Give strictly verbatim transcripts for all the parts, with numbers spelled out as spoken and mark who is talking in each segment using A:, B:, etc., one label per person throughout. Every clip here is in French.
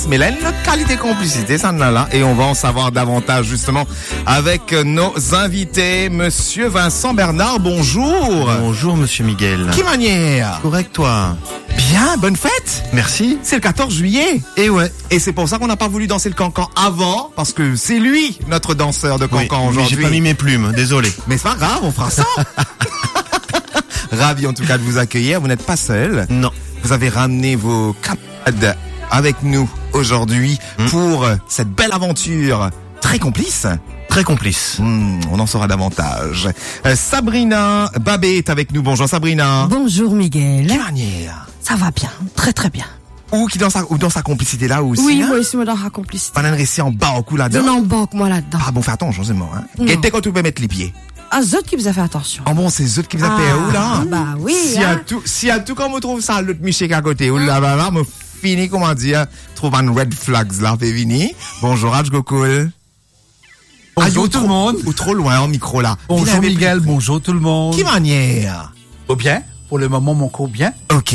A: Mais là, notre qualité complicité, ça en a là. Et on va en savoir davantage, justement, avec nos invités. Monsieur Vincent Bernard, bonjour.
B: Bonjour, monsieur Miguel.
A: Qui manière?
B: Correct, toi?
A: Bien, bonne fête.
B: Merci.
A: C'est le quatorze juillet.
B: Et ouais.
A: Et c'est pour ça qu'on n'a pas voulu danser le cancan avant, parce que c'est lui, notre danseur de cancan
B: oui,
A: aujourd'hui.
B: J'ai pas mis mes plumes, désolé.
A: Mais c'est pas grave, on fera ça. Ravi en tout cas de vous accueillir. Vous n'êtes pas seul.
B: Non.
A: Vous avez ramené vos camarades avec nous aujourd'hui mmh. pour cette belle aventure très complice.
B: Très complice.
A: Mmh, on en saura davantage. Euh, Sabrina Babé est avec nous. Bonjour Sabrina.
C: Bonjour Miguel.
A: Quelle manière?
C: Ça va bien, très très bien.
A: Ou qui dans sa, ou dans sa complicité là aussi.
C: Oui,
A: hein?
C: moi aussi, moi dans sa complicité.
A: Pas d'un récit en bas au cou là-dedans.
C: Je n'embarque moi là-dedans.
A: Ah bon, fais attention, c'est moi. Hein? Et dès qu'on tu peux mettre les pieds.
C: Ah, zut qui vous a fait attention.
A: Ah bon, c'est zut qui vous a fait
C: ah,
A: où là?
C: Bah oui.
A: Si
C: hein?
A: à tout, si à tout, quand on trouve ça, l'autre Michel à côté, ou là, là, là, me fini, comment dire, trouve un red flags là, fait venir. Bonjour, Raj Gokul.
D: Bonjour
A: ah,
D: tout
A: trop,
D: le monde.
A: Ou trop loin en micro là.
D: Bonjour Miguel, plus... bonjour tout le monde.
A: Qui manière?
D: Au bien. Pour le moment, mon cours bien.
A: Ok.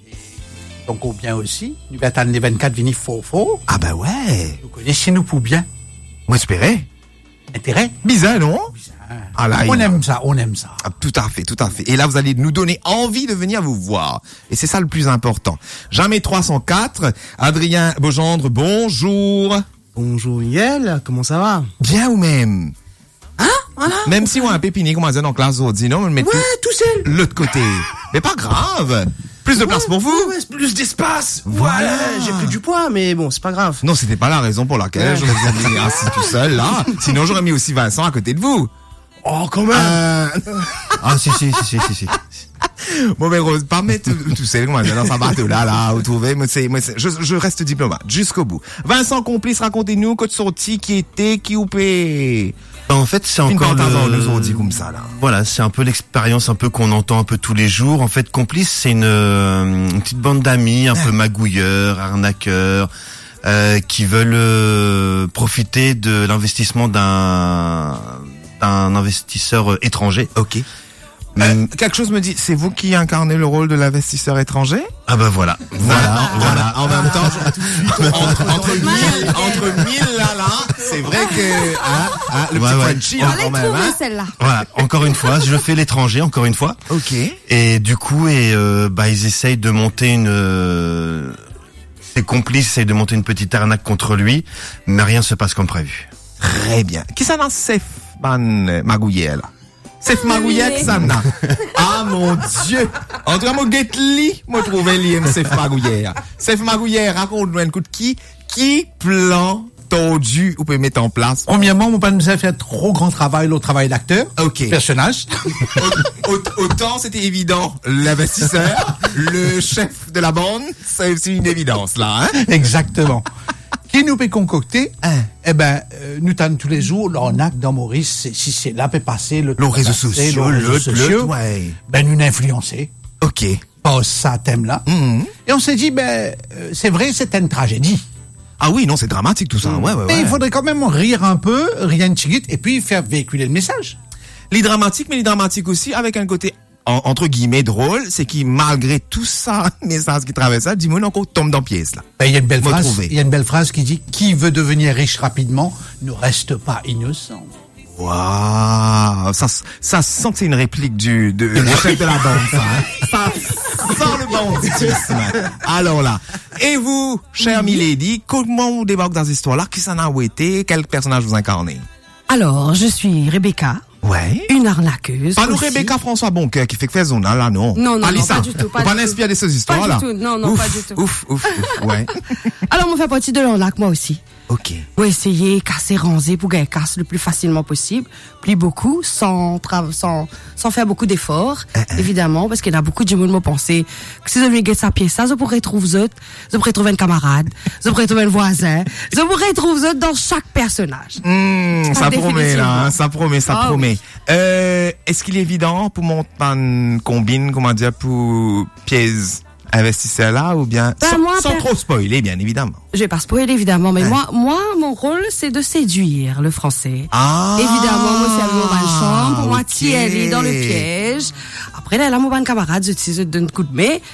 D: Donc au bien aussi. Nous va attendre les vingt-quatre venir fort fort.
A: Ah bah ouais.
D: Vous connaissez nous pour bien.
A: Moi espérais.
D: Intérêt?
A: Bizarre, non?
D: Bizarre.
A: Ah là,
D: on
A: il...
D: aime ça, on aime ça.
A: Ah, tout à fait, tout à fait. Et là, vous allez nous donner envie de venir vous voir. Et c'est ça le plus important. Jamais trois cent quatre. Adrien Beaugendre, bonjour.
E: Bonjour Miguel, comment ça va?
A: Bien ou même?
C: Hein? Voilà.
A: Même si on a un pépinier, comme on dit dans classe aujourd'hui, non? On le met
C: ouais, tout seul.
A: L'autre côté. Mais pas grave. Plus de place
E: ouais,
A: pour vous.
E: Ouais, plus d'espace. Voilà. voilà. J'ai pris du poids, mais bon, c'est pas grave.
A: Non, c'était pas la raison pour laquelle ouais. je vous ai mis assis tout seul, là. Sinon, j'aurais mis aussi Vincent à côté de vous.
E: Oh, quand même.
A: Euh...
B: ah, si, si, si, si, si.
A: Bon, mais Rose, pas mettre tout seul, comment dire, dans sa bateau là, là, vous trouvez, moi, c'est, moi, c'est, je, je reste diplomate, jusqu'au bout. Vincent Complice, racontez-nous, côte sortie, qui était, qui oupé.
B: En fait, c'est encore le...
A: nous ont dit comme ça, là.
B: Voilà, c'est un peu l'expérience un peu qu'on entend un peu tous les jours. En fait, Complice, c'est une, une petite bande d'amis, un peu magouilleurs, arnaqueurs, euh, qui veulent euh, profiter de l'investissement d'un d'un investisseur étranger.
A: Ok. Euh, quelque chose me dit, c'est vous qui incarnez le rôle de l'investisseur étranger?
B: Ah ben voilà. Voilà,
A: ah,
B: voilà.
A: En même temps, entre, entre mille, entre mille là, là, c'est vrai que, hein, hein, le
B: ouais,
A: petit
B: ouais.
A: Frenchy, hein, quand même, hein.
C: Celle-là.
B: Voilà. Encore une fois, je fais l'étranger, encore une fois.
A: Ok.
B: Et du coup, et, euh, bah, ils essayent de monter une, euh, ses complices essayent de monter une petite arnaque contre lui, mais rien se passe comme prévu.
A: Très bien. Qui ça dans Sef Ban Magouillet, là? C'est Magouillet, ça n'a. Ah, mon Dieu. En tout cas, moi, get li, moi, trouver li, c'est Magouillet. C'est Magouillet, raconte-nous un coup de qui, qui plan tordu ou peut mettre en place?
D: Premièrement, mon père nous a fait un trop grand travail, le travail d'acteur.
A: Ok.
D: Personnage.
A: Autant c'était évident, l'investisseur, le chef de la bande, c'est aussi une évidence, là, hein?
D: Exactement. Qui nous peut concocter,
A: hein?
D: Eh ben, euh, nous t'en tous les jours, l'arnaque dans Maurice, si c'est là, peut passer, le
A: les réseaux sociaux,
D: le réseau sociaux,
A: ouais.
D: Ben, nous influencer.
A: Ok.
D: Pas ça, thème-là.
A: Mm-hmm.
D: Et on s'est dit, ben, euh, c'est vrai, c'était une tragédie.
A: Ah oui, non, c'est dramatique tout ça, ouais, ouais, ouais.
D: Mais il faudrait quand même rire un peu, rien de chiguite, et puis faire véhiculer le message.
A: Les dramatiques, mais les dramatiques aussi, avec un côté, en, entre guillemets, drôle, c'est qu'il, malgré tout ça, message qui traverse ça, dis-moi, encore tombe dans pièce, là.
D: Ben, il y a une belle
A: Faut
D: phrase,
A: trouver.
D: il y a une belle phrase qui dit, qui veut devenir riche rapidement, ne reste pas innocent.
A: Waouh, ça, ça sent que c'est une réplique du, de, du chef de la bande, ça, hein? Ça sent le banditisme. Alors là. Et vous, chère Milady, comment vous débarquez dans cette histoire-là? Qui s'en a été? Quel personnage vous incarnez?
C: Alors, je suis Rebecca.
A: Ouais.
C: Une arnaqueuse.
A: Pas nous
C: aussi.
A: Rebecca François Boncoeur qui fait que fait zone, là, non.
C: Non, non,
A: pas,
C: non, pas du tout. Pas,
A: pas
C: du
A: l'inspirer de ces
C: tout.
A: histoires-là.
C: Pas du tout. Non, non,
A: ouf,
C: pas du tout.
A: Ouf, ouf, ouf, ouais.
C: Alors, on fait partie de l'arnaque, moi aussi.
A: Ok.
C: On va essayer casser, ranger pour gagner casse le plus facilement possible. Plus beaucoup, sans, tra- sans, sans faire beaucoup d'efforts,
A: uh-uh.
C: évidemment, parce qu'il y en a beaucoup de monde qui pensent que si je viens gagner sa pièce, ça, je pourrais trouver autres, je pourrais trouver un camarade, je pourrais trouver un voisin, je pourrais trouver autres dans chaque personnage.
A: Mmh, ça promet, là, hein, ça promet, ça
C: ah,
A: promet.
C: Oui.
A: Euh, est-ce qu'il est évident pour monter une combine, comment dire, pour pièce investisseur là, ou bien,
C: ben,
A: sans,
C: moi,
A: sans
C: per...
A: trop spoiler, bien évidemment.
C: Je vais pas spoiler, évidemment, mais
A: hein?
C: moi, moi, mon rôle, c'est de séduire le français.
A: Ah.
C: Évidemment, moi, c'est à mon bonne chambre, pour moi,
A: okay.
C: tirer dans le piège. Après, là, là, mon bon camarade, je te donne un coup de main.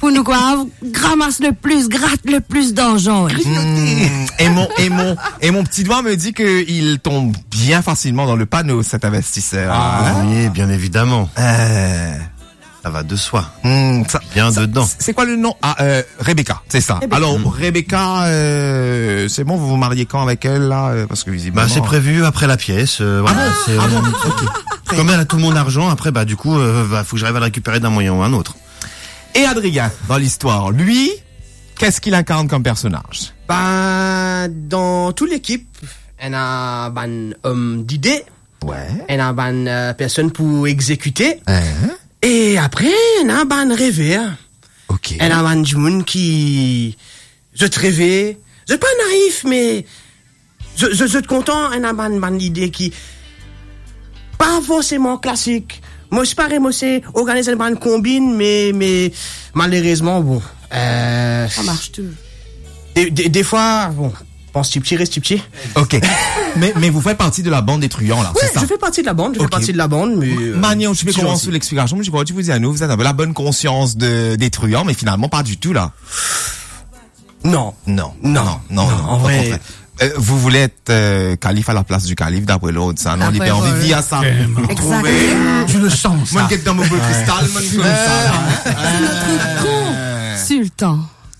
C: pour nous quoi, ramasse le plus, gratte le plus d'argent.
A: Mmh. Et mon, et mon, et mon petit doigt me dit qu'il tombe bien facilement dans le panneau, cet investisseur.
B: Ah, oui, bien évidemment.
A: Euh...
B: Ça va de soi.
A: Mmh, ça,
B: bien
A: ça,
B: dedans.
A: C'est quoi le nom? Ah, euh, Rebecca, c'est ça.
C: Rebecca.
A: Alors, mmh. Rebecca, euh, c'est bon, vous vous mariez quand avec elle, là? Parce que visiblement...
B: Bah, c'est prévu après la pièce, euh, voilà.
A: Ah,
B: c'est,
A: ah bon,
B: euh,
A: ok.
B: Comme elle a tout mon argent, après, bah, du coup, euh, bah, faut que j'arrive à le récupérer d'un moyen ou un autre.
A: Et Adrien, dans l'histoire, lui, qu'est-ce qu'il incarne comme personnage?
E: Ben, dans toute l'équipe, on a un homme d'idée.
A: Ouais.
E: On a une euh, personne pour exécuter.
A: Hein?
E: Et après, on a un rêveur.
A: Ok.
E: On a un monde qui... Je te rêvais. Je suis pas naïf, mais... Je, je, je suis content. On a une, une idée qui... Pas forcément classique. Moi, je parais, moi, c'est organiser une combine, mais, mais, malheureusement, bon, euh...
C: Ça marche tout.
E: Des, des, des fois, bon, pense petit petit, reste petit petit.
A: Ok. mais, mais vous faites partie de la bande des truands, là,
E: Ouais,
A: c'est ça?
E: je fais partie de la bande, je
A: Ok.
E: fais partie de la bande, mais... Euh,
A: Magnon, je vais
E: c'est
A: commencer
E: gentil.
A: sous l'explication, mais je crois que tu vous dis à nous, vous avez la bonne conscience de, des truands, mais finalement, pas du tout, là.
E: Non.
A: Non.
E: Non.
A: Non, non,
E: Non,
A: non,
E: en
A: au
E: vrai-
A: contraire. Euh, vous voulez être euh, calife à la place du calife, d'après l'autre, ça, non?
C: D'après
A: Il est envie de
C: l'autre.
A: dire ça.
C: Exactement.
D: Tu le sens,
A: Moi,
D: ça.
A: je suis dans mon beau cristal, moi, je comme ça, là. Euh,
C: Sultan.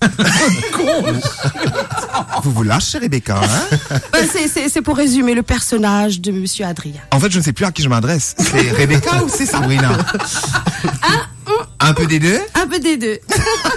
A: Vous vous lâchez, Rebecca, hein?
C: Ben, c'est, c'est, c'est pour résumer le personnage de Monsieur Adrien.
A: En fait, je ne sais plus à qui je m'adresse. C'est Rebecca ou c'est Sabrina? Un peu des deux?
C: Un peu des deux.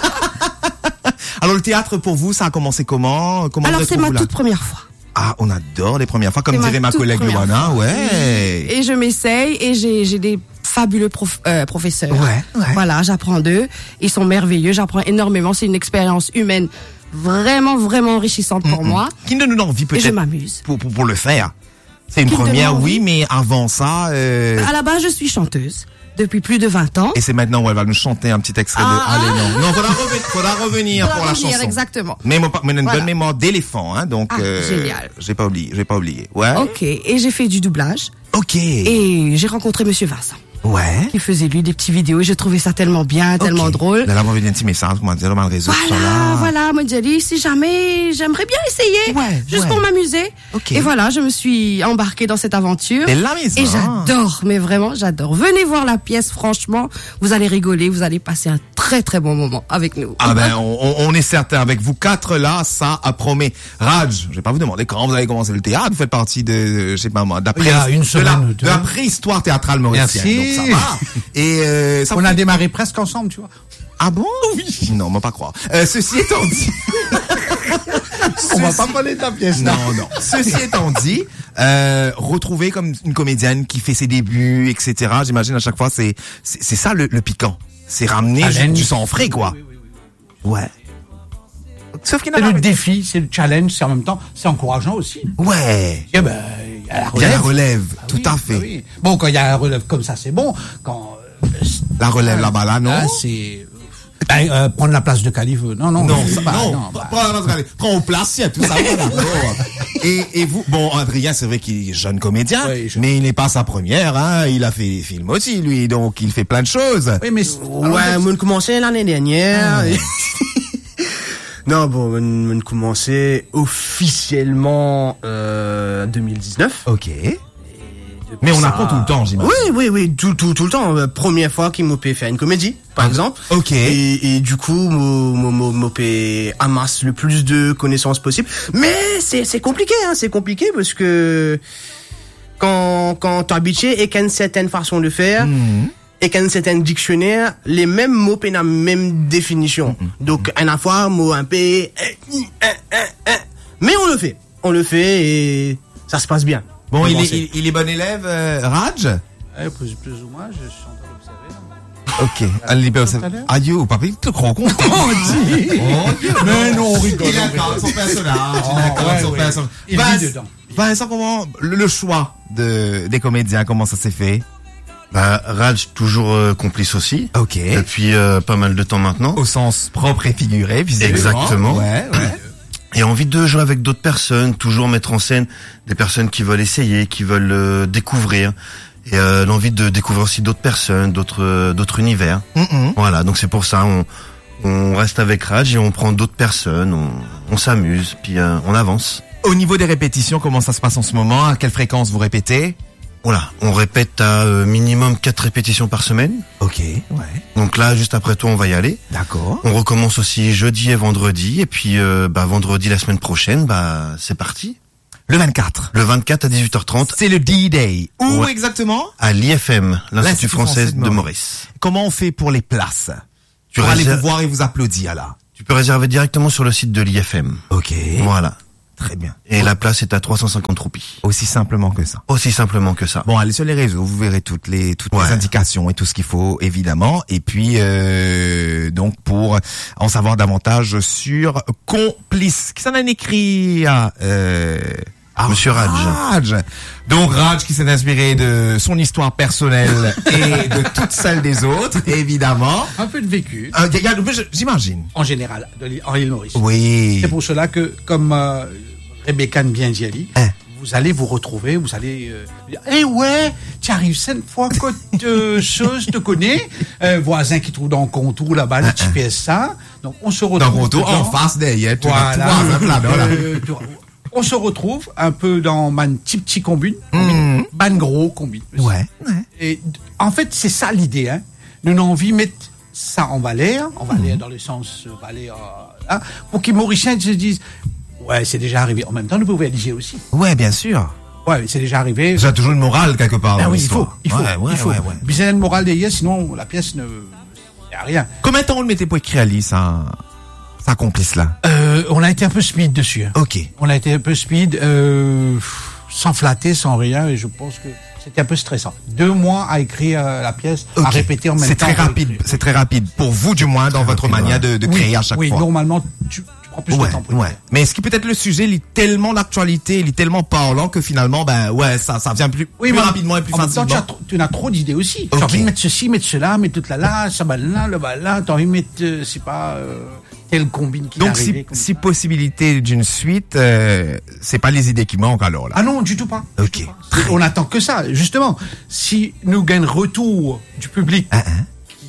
A: Alors, le théâtre, pour vous, ça a commencé comment? Comment
C: Alors,
A: vous
C: c'est ma
A: retrouvez-vous là?
C: toute première fois.
A: Ah, on adore les premières fois, comme
C: C'est ma
A: dirait ma
C: toute
A: collègue
C: première
A: Luana, ouais.
C: Et je m'essaye et j'ai, j'ai des fabuleux prof, euh, professeurs.
A: Ouais, ouais.
C: Voilà, j'apprends d'eux. Ils sont merveilleux. J'apprends énormément. C'est une expérience humaine vraiment, vraiment enrichissante pour moi.
A: Qui ne nous donne envie
C: Et je
A: peut-être
C: m'amuse.
A: pour, pour, pour le faire. C'est une
C: Qui me donne
A: première,
C: envie.
A: oui, mais avant ça, euh,
C: À la base, je suis chanteuse depuis plus de vingt ans.
A: et c'est maintenant où elle va nous chanter un petit extrait
C: Ah,
A: de Allez, non. Non, faudra revenir, faudra revenir
C: Faudra
A: pour la
C: revenir,
A: chanson.
C: exactement.
A: Mais moi, mais une
C: Voilà.
A: bonne mémoire d'éléphant, hein, donc,
C: Ah,
A: euh,
C: génial.
A: j'ai pas oublié, j'ai pas oublié. Ouais.
C: Ok. Et j'ai fait du doublage.
A: Ok.
C: Et j'ai rencontré Monsieur Vincent,
A: Ouais.
C: qui faisait lui des petites vidéos. Et j'ai trouvé ça tellement bien, tellement
A: Ok.
C: drôle.
A: Là, là, on va un petit message, comment dire, dans le réseau, tout ça,
C: Voilà,
A: là.
C: voilà, moi j'ai dit, si jamais, j'aimerais bien essayer,
A: Ouais,
C: juste
A: ouais.
C: pour m'amuser.
A: Ok.
C: Et voilà, je me suis embarquée dans cette aventure.
A: C'est la maison.
C: Et j'adore, mais vraiment, j'adore. Venez voir la pièce, franchement, vous allez rigoler, vous allez passer un très très bon moment avec nous.
A: Ah ben, on, on- on est certain, avec vous quatre là, ça a promet. Raj, je vais pas vous demander quand vous avez commencé le théâtre, vous faites partie de, je sais pas moi, d'après
D: Il y a une
A: de, la,
D: semaine ou deux.
A: de la préhistoire théâtrale mauricienne.
D: Merci.
A: Donc ça va. Et euh, ça
D: On
A: vous-
D: a démarré presque ensemble, tu vois.
A: Ah bon? Oui. Non, moi pas croire. Euh, ceci étant dit,
D: On va pas parler de la pièce, là.
A: non, non. Ceci étant dit, euh, retrouver comme une comédienne qui fait ses débuts, et cetera. J'imagine à chaque fois, c'est c'est, c'est ça le, le piquant. C'est ramener du,
D: Challenge.
A: du sang frais, quoi. Ouais. Sauf qu'il y en
D: C'est
A: a
D: le
A: pas-
D: défi, c'est le challenge, c'est en même temps, c'est encourageant aussi.
A: Ouais.
D: Eh ben, il y a la
A: Il y a
D: relève.
A: la relève,
D: Ah
A: tout
D: oui,
A: à
D: bah
A: fait.
D: oui. Bon, quand il y a la relève comme ça, c'est bon. Quand euh,
A: La relève là-bas, là, non?
D: là, c'est ben, euh, prendre la place de calife. Non, non,
A: Non,
D: c'est
A: ça,
D: pas,
A: non.
D: bah,
A: Prends la place, prends au place, tout ça. Voilà. et, et vous, bon, Adrien, c'est vrai qu'il est jeune comédien,
D: Oui, je-
A: mais il n'est pas sa première, hein. Il a fait des films aussi, lui, donc il fait plein de choses.
D: oui, mais
E: Ouais, on a commencé l'année dernière. Non, bon, on a commencé officiellement euh, deux mille dix-neuf.
A: Ok. Mais on
E: ça-
A: apprend tout le temps, j'imagine.
E: Oui, oui, oui, tout, tout, tout le temps. Euh, Première fois qu'il m'a fait faire une comédie, par
A: Ah,
E: exemple.
A: ok.
E: Et, et du coup, m'a fait amasse le plus de connaissances possible. Mais c'est, c'est compliqué, hein, c'est compliqué parce que quand, quand t'es habitué et qu'il y a une certaine façon de faire,
A: Mhm.
E: et qu'il y a un certain dictionnaire, les mêmes mots ont la même définition. Donc, à la fois, mot un peu, mais on le fait. On le fait et ça se passe bien.
A: Bon, il est,
E: Commencer.
A: il, il est bon élève, euh, Raj?
D: Ouais, plus, plus ou moins, je suis en train d'observer.
A: Ok. Elle est bien
D: tout à l'heure.
A: Adieu, papa, il te croit content.
D: Oh, dis Mais non, on rigole.
A: Il
D: on
A: accorde
D: rigole.
A: son personnage, il
D: Oh,
A: accorde
D: ouais,
A: son
D: ouais.
A: personnage.
D: Il
A: Vincent-
D: vit dedans.
A: Vincent, comment, le, le choix de, des comédiens, comment ça s'est fait?
B: Bah, Raj, toujours euh, complice aussi.
A: Ok.
B: Depuis euh, pas mal de temps maintenant.
A: Au sens propre et figuré, visiblement.
B: Exactement.
A: Ouais, ouais.
B: Et envie de jouer avec d'autres personnes, toujours mettre en scène des personnes qui veulent essayer, qui veulent euh, découvrir. Et euh, l'envie de découvrir aussi d'autres personnes, d'autres euh, d'autres univers.
A: Mm-mm.
B: Voilà, donc c'est pour ça, on, On reste avec Raj et on prend d'autres personnes, on, on s'amuse, puis euh, on avance.
A: Au niveau des répétitions, comment ça se passe en ce moment? À quelle fréquence vous répétez?
B: Voilà, on répète à euh, minimum quatre répétitions par semaine.
A: Ok, ouais.
B: Donc là, juste après toi, on va y aller.
A: D'accord.
B: On recommence aussi jeudi et vendredi. Et puis euh, bah, vendredi la semaine prochaine, bah c'est parti.
A: Le vingt-quatre.
B: Le vingt-quatre à dix-huit heures trente.
A: C'est le D-Day. Où
B: Ouais.
A: exactement?
B: À l'I F M, l'Institut
A: L'Institut
B: français
A: français de
B: de
A: Maurice.
B: Maurice.
A: Comment on fait pour les places?
B: Tu,
A: Pour aller
B: réser-
A: vous voir et vous applaudir là.
B: tu peux réserver directement sur le site de l'I F M.
A: Ok.
B: Voilà.
A: Très bien.
B: Et la place est à trois cent cinquante roupies.
A: Aussi simplement que ça.
B: Aussi simplement que ça.
A: Bon, allez sur les réseaux, vous verrez toutes les toutes
B: Ouais.
A: les indications et tout ce qu'il faut évidemment. Et puis euh, donc pour en savoir davantage sur Complice, qui s'en a écrit à euh, à
B: Monsieur Raj.
A: Raj. Donc Raj qui s'est inspiré de son histoire personnelle et de toutes celles des autres, évidemment.
D: Un peu de vécu,
A: Euh, y a- y a- j'imagine.
D: en général, de l'île- en île Maurice.
A: Oui.
D: C'est pour cela que, comme euh, Rebecca bien dit, Ali,
A: Hein.
D: vous allez vous retrouver, vous allez euh, dire, eh ouais, tu arrives cette fois que euh, chose te connaît, euh, voisin qui trouve dans le contour là-bas, le G P S ça, donc on se retrouve
A: Dans le retour,
D: dedans.
A: en face derrière, tu
D: Voilà.
A: tu vois, un plat, voilà.
D: Euh, tu vois, on se retrouve un peu dans man petit petit combine,
A: Mhm.
D: ban gros combine.
A: Ouais. Ouais.
D: Et d- en fait, c'est ça l'idée. Hein. Nous avons envie de mettre ça en valeur, en valeur dans le sens euh, valeur, euh, hein, pour que les Mauriciens se disent, ouais, c'est déjà arrivé. En même temps, nous pouvons éliger aussi.
A: Ouais, bien sûr.
D: Ouais, c'est déjà arrivé.
A: J'ai toujours une morale quelque part.
D: Ben
A: dans
D: oui, il faut,
A: l'histoire.
D: il faut,
A: Ouais, ouais,
D: il faut.
A: ouais, ouais.
D: Bien le moral derrière, sinon la pièce ne, y a rien.
A: Combien de temps on le mettait pour écrire à lui, ça, ça complice là?
D: Euh, on a été un peu speed dessus. Hein.
A: Ok.
D: On a été un peu speed, euh, sans flatter, sans rien, et je pense que c'était un peu stressant. Deux mois à écrire euh, la pièce,
A: Ok.
D: à répéter en même
A: C'est
D: temps.
A: très
D: pour
A: rapide.
D: écrire.
A: C'est très rapide. Pour vous, du moins, dans votre
B: rapide,
A: manière
B: ouais.
A: de, de
D: Oui,
A: créer à chaque
D: oui,
A: fois.
D: normalement, tu, tu prends plus
A: Ouais,
D: de temps pour
A: ouais.
D: écrire.
A: Mais est-ce que peut-être le sujet, il est tellement d'actualité, il est tellement parlant que finalement, ben, ouais, ça, ça vient plus, plus
D: mais en-
A: rapidement et plus
D: en même temps,
A: facilement.
D: tu as, trop- tu as trop d'idées aussi.
A: Ok.
D: Tu as envie de mettre ceci, mettre cela, mettre tout là, là, ça va là, le va là. Tu as envie de mettre, euh, c'est pas, euh, telle combine qui
A: Donc,
D: est
A: si,
D: arrivée, comme
A: si
D: ça.
A: possibilité d'une suite, euh, c'est pas les idées qui manquent alors là.
D: Ah non, du tout pas. Du
A: Ok.
D: tout pas. C'est- On attend que ça. Justement, si nous gagnons retour du public
A: Hein, hein.
D: qui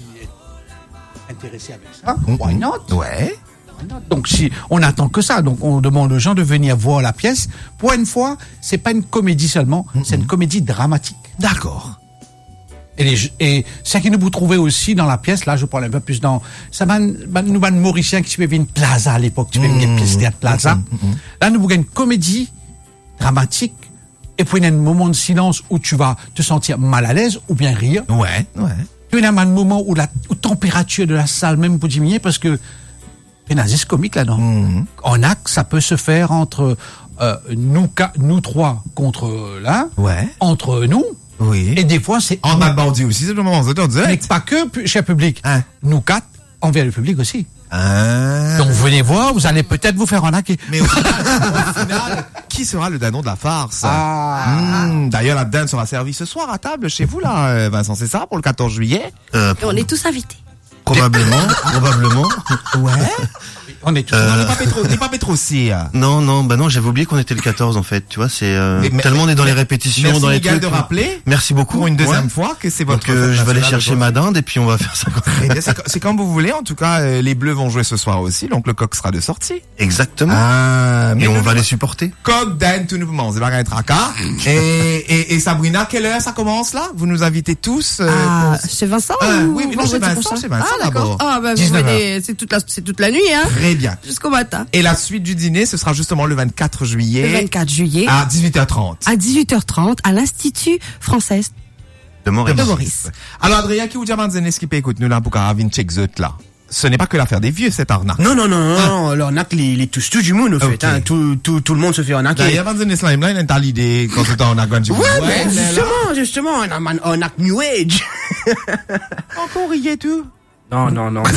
D: est intéressé avec ça, why not?
A: Ouais.
D: Why not? Donc si on attend que ça, donc on demande aux gens de venir voir la pièce. Pour une fois, c'est pas une comédie seulement, c'est une comédie dramatique.
A: D'accord.
D: Et, les, et ce que vous trouvez aussi dans la pièce, là, je parle un peu plus dans, ça va, va- nous, va Mauriciens qui suivaient une plaza à l'époque, tu fais une pièce théâtre plaza. Là, nous, vous une comédie dramatique, et puis il y a un moment de silence où tu vas te sentir mal à l'aise, ou bien rire.
A: Ouais, ouais.
D: Puis il y a un moment où la où température de la salle même peut diminuer parce que, il y a un geste comique là-dedans. En acte, ça peut se faire entre, euh, nous, ca- nous trois contre l'un,
A: Ouais.
D: entre nous,
A: Oui.
D: et des fois, c'est
A: En bas de bandit aussi, c'est le moment où vous
D: mais
A: êtes.
D: pas que pu- cher public.
A: Hein.
D: Nous quatre, envers le public aussi.
A: Ah.
D: Donc venez voir, vous allez peut-être vous faire arnaquer.
A: Mais au final, au final, qui sera le danon de la farce?
D: Ah.
A: Hmm, D'ailleurs, la dinde sera servie ce soir à table chez vous, là, euh, Vincent, c'est ça, pour le quatorze juillet?
B: Euh,
C: Et on est tous invités.
B: probablement, probablement.
A: Ouais.
D: On est tous.
A: Non, n'est pas Pétro, n'est pas Pétro aussi. euh.
B: Non, non, bah non, j'avais oublié qu'on était le quatorze en fait. Tu vois, c'est euh,
A: Mais- mais-
B: tellement on est dans les répétitions,
A: Merci
B: dans les
A: Miguel
B: trucs.
A: de rappeler.
B: Merci beaucoup.
A: Pour une deuxième
B: Ouais.
A: fois que c'est votre
B: Donc euh,
A: fête
B: je vais aller
A: nationale
B: chercher ma
A: aujourd'hui.
B: dinde et puis on va faire ça. comme-
A: Eh bien, c'est co- c'est comme vous voulez. En tout cas, euh, les Bleus vont jouer ce soir aussi, donc le coq sera de sortie.
B: Exactement.
A: Ah,
B: Et on va les supporter.
A: Coq, dinde, tout nous c'est pas un tracas. Et, et, et Sabrina, quelle heure ça commence là? Vous nous invitez tous? euh,
C: Ah,
A: pour-
C: chez Vincent
A: Ah,
C: ou
A: oui, mais non,
C: vendredi
A: chez Vincent,
C: prochain
A: chez Vincent
C: Ah, d'accord.
A: d'abord.
C: Ah, bah, vous
A: dix-neuf heures.
C: venez, c'est toute la, c'est toute la nuit, hein.
A: Très bien.
C: Jusqu'au matin.
A: Et la suite du dîner, ce sera justement le vingt-quatre juillet.
C: Le vingt-quatre juillet.
A: À dix-huit heures trente.
C: À dix-huit heures trente, à l'Institut français
B: De Maurice.
C: de Maurice.
A: Alors, Adrien, qui vous dit, Manzenes, qui peut écouter nous là pour Caravine Check Zot là? Ce n'est pas que l'affaire des vieux, cette arnaque.
E: Non, non, non, non, non, l'arnaque, les, les touche tout du monde, au fait,
A: Ok.
E: hein. Tout, tout, tout le monde se fait arnaquer.
A: D'ailleurs, Manzenes, là, il a l'idée, quand on a gagné.
E: Ouais, mais justement, justement, on a un arnaque New Age.
A: Encore riez tout.
E: Non, non, non.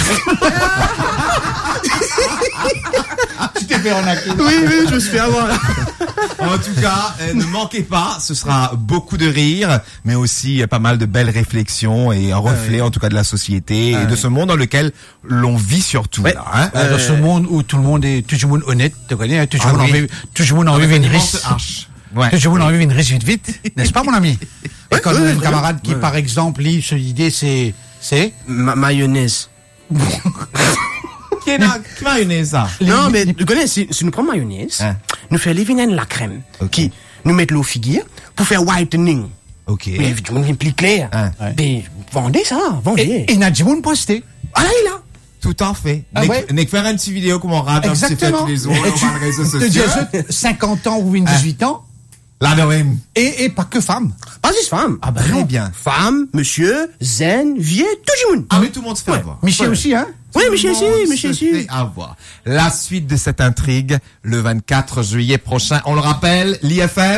D: Tu t'es fait arnaquer.
E: Oui, oui, je me suis fait avoir.
A: En tout cas, euh, ne manquez pas, ce sera beaucoup de rire, mais aussi euh, pas mal de belles réflexions et un reflet en tout cas de la société et de ce monde dans lequel l'on vit surtout.
E: Ouais.
A: Là, hein.
D: Dans ce monde où tout le monde est, tout le monde honnête, tu connais, hein, tout le
A: Ah
D: monde
A: oui.
D: en veut, tout le monde en veut une riche.
A: H. Ouais.
D: Tout le monde en veut une riche vite vite, n'est-ce pas, mon ami? Et quand
E: ouais,
D: on a
E: ouais,
D: une camarade qui,
E: ouais.
D: par exemple, lit, son idée, c'est, c'est,
E: Ma- mayonnaise.
A: Qui n'a- qui mayonnaise, ça?
E: Non, mais tu connais, si, si nous prenons mayonnaise,
A: Hein.
E: nous faisons les vinaigres la crème,
A: Ok.
E: qui nous mettent l'eau figuière pour faire whitening.
A: Ok.
E: Mais évidemment, c'est plus clair.
A: Hein.
D: Ouais.
E: Mais vendez ça, vendez.
D: Et, et Nadjimoun posté.
E: Ah là, il est là.
A: Tout en fait.
D: Ah
A: N'est
D: ouais?
A: n'est que faire une petite vidéo comment on rate un petit fait
D: Exactement.
A: tous les jours,
D: Et
A: on va le réseau
D: tu te dis,
A: social.
D: je- cinquante ans ou une dix-huit ans,
A: Là, de même.
D: et, et pas que femmes.
E: Pas juste femme.
D: Ah bah
A: Très
D: non.
A: bien.
E: Femme, monsieur, zen, vieux, tout le monde.
A: Ah, mais tout le monde se fait
E: Ouais.
A: avoir.
D: Michel
A: Ouais.
D: aussi, hein.
E: Oui,
A: Tout
E: monsieur
A: le
E: ici,
A: monde
E: monsieur
A: se
E: ici.
A: fait avoir. La suite de cette intrigue, le vingt-quatre juillet prochain. On le rappelle, l'I F M.